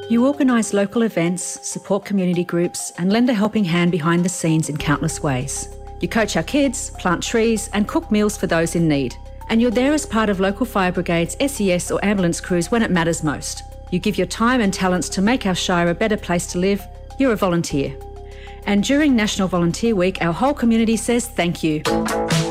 You organise local events, support community groups and lend a helping hand behind the scenes in countless ways. You coach our kids, plant trees and cook meals for those in need. And you're there as part of local fire brigades, SES or ambulance crews when it matters most. You give your time and talents to make our shire a better place to live. You're a volunteer. And during National Volunteer Week, our whole community says thank you.